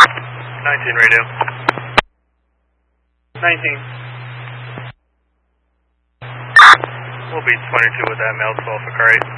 19 radio. 19. We'll be 22 with that mail 12 for car 8.